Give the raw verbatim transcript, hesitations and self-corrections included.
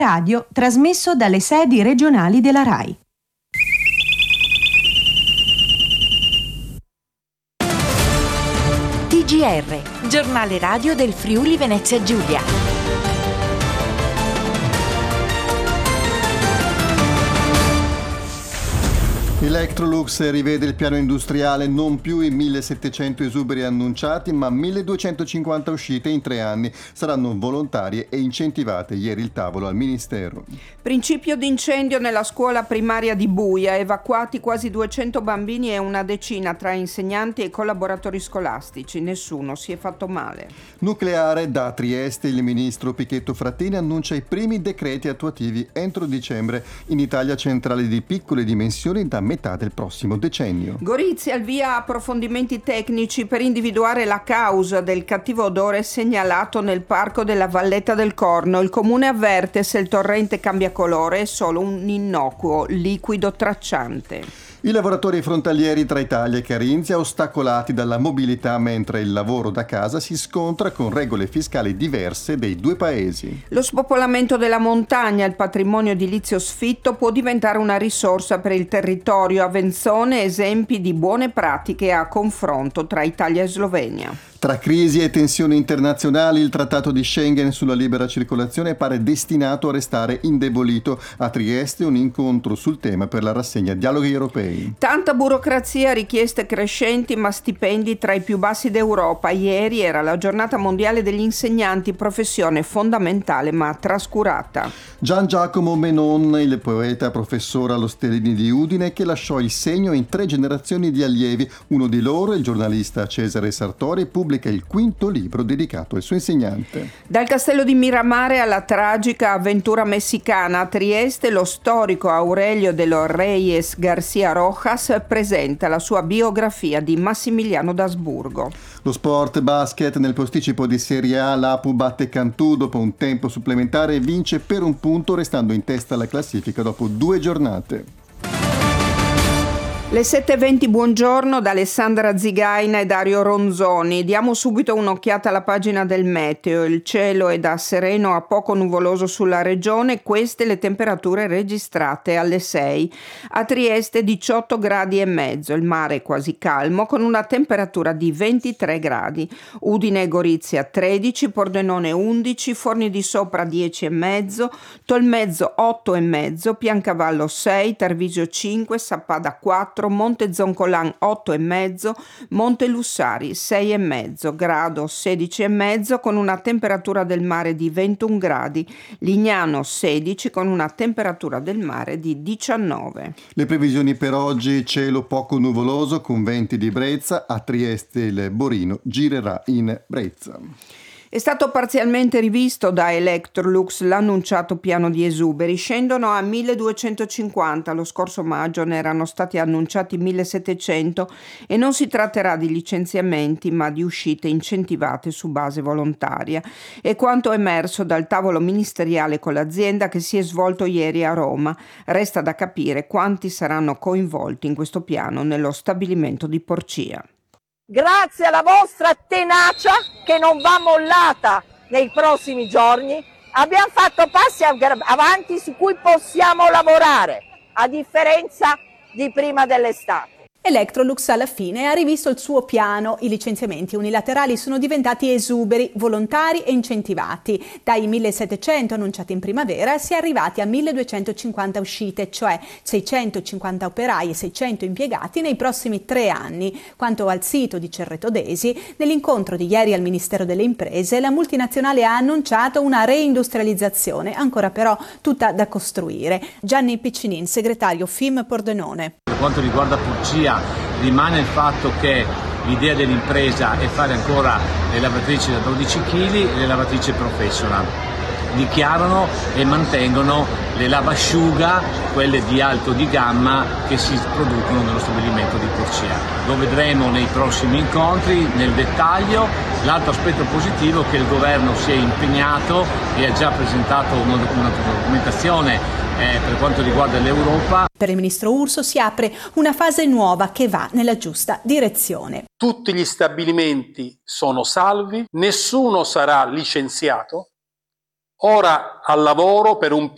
Radio trasmesso dalle sedi regionali della RAI. T G R, giornale radio del Friuli Venezia Giulia. Electrolux rivede il piano industriale, non più i millesettecento esuberi annunciati, ma milleduecentocinquanta uscite in tre anni. Saranno volontarie e incentivate. Ieri il tavolo al Ministero. Principio di incendio nella scuola primaria di Buia, evacuati quasi duecento bambini e una decina tra insegnanti e collaboratori scolastici. Nessuno si è fatto male. Nucleare da Trieste, il ministro Pichetto Frattini annuncia i primi decreti attuativi entro dicembre. In Italia centrali di piccole dimensioni da metà del prossimo decennio. Gorizia al via approfondimenti tecnici per individuare la causa del cattivo odore segnalato nel parco della Valletta del Corno. Il comune avverte: se il torrente cambia colore è solo un innocuo liquido tracciante. I lavoratori frontalieri tra Italia e Carinzia ostacolati dalla mobilità mentre il lavoro da casa si scontra con regole fiscali diverse dei due paesi. Lo spopolamento della montagna, il patrimonio edilizio sfitto può diventare una risorsa per il territorio. A Venzone esempi di buone pratiche a confronto tra Italia e Slovenia. Tra crisi e tensioni internazionali, il trattato di Schengen sulla libera circolazione pare destinato a restare indebolito. A Trieste un incontro sul tema per la rassegna Dialoghi Europei. Tanta burocrazia, richieste crescenti ma stipendi tra i più bassi d'Europa. Ieri era la giornata mondiale degli insegnanti, professione fondamentale ma trascurata. Gian Giacomo Menon, il poeta professore allo Stellini di Udine, che lasciò il segno in tre generazioni di allievi. Uno di loro, il giornalista Cesare Sartori, pubblica il quinto libro dedicato al suo insegnante. Dal castello di Miramare alla tragica avventura messicana, a Trieste lo storico Aurelio de los Reyes García Rojas presenta la sua biografia di Massimiliano d'Asburgo. Lo sport basket, nel posticipo di Serie A l'Apu batte Cantù dopo un tempo supplementare e vince per un punto, restando in testa alla classifica dopo due giornate. Le sette e venti, buongiorno da Alessandra Zigaina e Dario Ronzoni. Diamo subito un'occhiata alla pagina del meteo. Il cielo è da sereno a poco nuvoloso sulla regione, queste le temperature registrate alle sei. A Trieste diciotto gradi e mezzo, il mare è quasi calmo con una temperatura di ventitré gradi. Udine e Gorizia tredici, Pordenone undici, Forni di Sopra dieci e mezzo, Tolmezzo otto e mezzo, Piancavallo sei, Tarvisio cinque, Sappada quattro, Monte Zoncolan otto e mezzo, Monte Lussari sei e mezzo, Grado sedici e mezzo con una temperatura del mare di ventuno gradi, Lignano sedici con una temperatura del mare di diciannove. Le previsioni per oggi: cielo poco nuvoloso con venti di brezza, a Trieste il Borino girerà in brezza. È stato parzialmente rivisto da Electrolux l'annunciato piano di esuberi, scendono a milleduecentocinquanta, lo scorso maggio ne erano stati annunciati millesettecento e non si tratterà di licenziamenti ma di uscite incentivate su base volontaria. È quanto emerso dal tavolo ministeriale con l'azienda che si è svolto ieri a Roma. Resta da capire quanti saranno coinvolti in questo piano nello stabilimento di Porcia. Grazie alla vostra tenacia, che non va mollata nei prossimi giorni, abbiamo fatto passi avanti su cui possiamo lavorare, a differenza di prima dell'estate. Electrolux alla fine ha rivisto il suo piano. I licenziamenti unilaterali sono diventati esuberi, volontari e incentivati. Dai millesettecento annunciati in primavera si è arrivati a milleduecentocinquanta uscite, cioè seicentocinquanta operai e seicento impiegati nei prossimi tre anni. Quanto al sito di Cerreto d'Esi, nell'incontro di ieri al Ministero delle Imprese, la multinazionale ha annunciato una reindustrializzazione, ancora però tutta da costruire. Gianni Piccinin, segretario F I M Pordenone. Per quanto riguarda Porcia, rimane il fatto che l'idea dell'impresa è fare ancora le lavatrici da dodici chili e le lavatrici professional. Dichiarano e mantengono le lavasciuga, quelle di alto di gamma, che si producono nello stabilimento di Porcia. Lo vedremo nei prossimi incontri nel dettaglio. L'altro aspetto positivo è che il governo si è impegnato e ha già presentato una, una documentazione eh, per quanto riguarda l'Europa. Per il ministro Urso si apre una fase nuova che va nella giusta direzione. Tutti gli stabilimenti sono salvi, nessuno sarà licenziato. Ora al lavoro per un